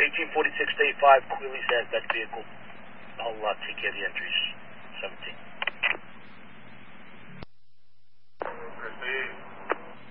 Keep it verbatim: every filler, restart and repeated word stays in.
eighteen forty-six to eighty-five clearly says that vehicle. I'll uh, take care of the entries. seventeen.